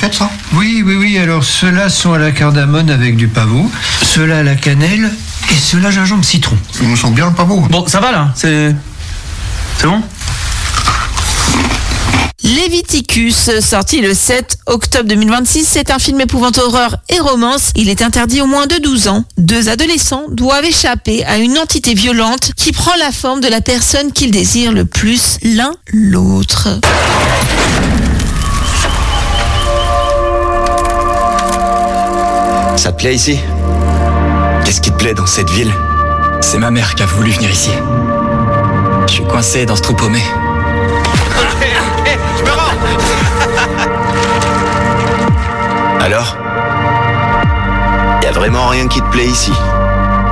faites ça? Oui, alors ceux-là sont à la cardamone avec du pavot, ceux-là à la cannelle et ceux-là gingembre citron. Ils me sentent bien le pavot. Bon, ça va là, c'est bon? Leviticus, sorti le 7 octobre 2026, c'est un film épouvante horreur et romance. Il est interdit aux moins de 12 ans. Deux adolescents doivent échapper à une entité violente qui prend la forme de la personne qu'ils désirent le plus l'un l'autre. Ça te plaît ici? Qu'est-ce qui te plaît dans cette ville? C'est ma mère qui a voulu venir ici. Je suis coincé dans ce trou paumé. Je me rends. Alors? Y a vraiment rien qui te plaît ici?